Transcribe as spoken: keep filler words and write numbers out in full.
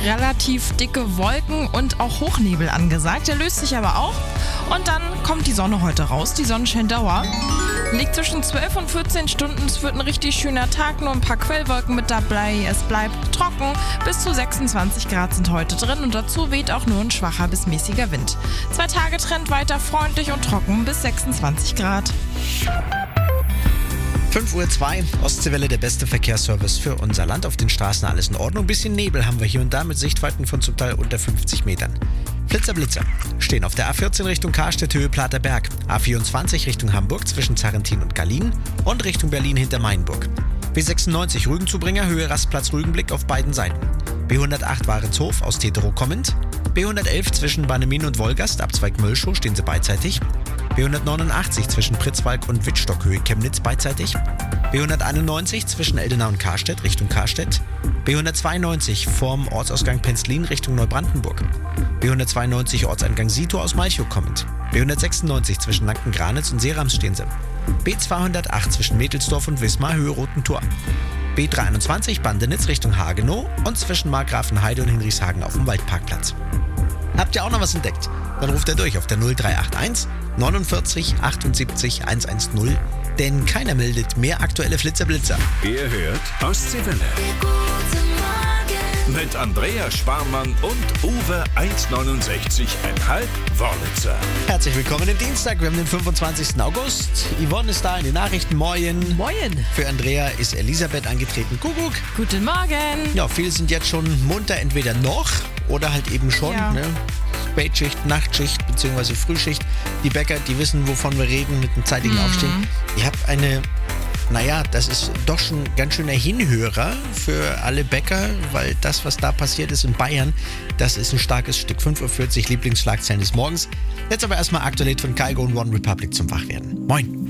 relativ dicke Wolken und auch Hochnebel angesagt. Der löst sich aber auch. Und dann kommt die Sonne heute raus. Die Sonnenscheindauer liegt zwischen zwölf und vierzehn Stunden. Es wird ein richtig schöner Tag, nur ein paar Quellwolken mit dabei. Es bleibt trocken. Bis zu sechsundzwanzig Grad sind heute drin und dazu weht auch nur ein schwacher bis mäßiger Wind. Zwei Tage Trend weiter freundlich und trocken bis sechsundzwanzig Grad. fünf Uhr zwei, Ostseewelle, der beste Verkehrsservice für unser Land. Auf den Straßen alles in Ordnung. Ein bisschen Nebel haben wir hier und da mit Sichtweiten von zum Teil unter fünfzig Metern. Flitzer, Blitzer stehen auf der A vierzehn Richtung Karstedt, Höhe Platerberg. A vierundzwanzig Richtung Hamburg zwischen Zarrentin und Gallien und Richtung Berlin hinter Mainburg. B sechsundneunzig Rügenzubringer, Höhe Rastplatz Rügenblick auf beiden Seiten. B hundertacht Warenshof aus Teterow kommend. B hundertelf zwischen Bannemin und Wolgast, Abzweig Möllschow, stehen sie beidseitig. B hundertneunundachtzig zwischen Pritzwalk und Wittstock, Höhe Chemnitz, beidseitig. B hunderteinundneunzig zwischen Eldenau und Karstedt, Richtung Karstedt. B hundertzweiundneunzig vorm Ortsausgang Penzlin, Richtung Neubrandenburg. B hundertzweiundneunzig Ortseingang Sito aus Malchow kommend. B hundertsechsundneunzig zwischen Lanken-Granitz und Seerams stehen sie. B zweihundertacht zwischen Mädelsdorf und Wismar, Höhe Roten Tor. B dreiundzwanzig Bandenitz Richtung Hagenow und zwischen Markgrafenheide und Hinrichshagen auf dem Waldparkplatz. Habt ihr auch noch was entdeckt? Dann ruft er durch auf der null drei acht eins neunundvierzig achtundsiebzig hundertzehn, denn keiner meldet mehr aktuelle Flitzer-Blitzer. Ihr hört Ostseewelle. Mit Andrea Schwarmann und Uwe eins neunundsechzig Komma fünf Wörlitzer. Herzlich willkommen am Dienstag, wir haben den fünfundzwanzigsten August. Yvonne ist da in den Nachrichten. Moin. Moin. Für Andrea ist Elisabeth angetreten. Kuckuck. Guten Morgen. Ja, viele sind jetzt schon munter, entweder noch oder halt eben schon. Ja. Ne? Spätschicht, Nachtschicht bzw. Frühschicht. Die Bäcker, die wissen, wovon wir reden mit dem zeitigen Mhm. Aufstehen. Ihr habt eine, naja, das ist doch schon ein ganz schöner Hinhörer für alle Bäcker, weil das, was da passiert ist in Bayern, das ist ein starkes Stück. fünf Uhr vierzig, Lieblingsschlagzeilen des Morgens. Jetzt aber erstmal aktuell von Kygo und One Republic zum Wachwerden. Moin.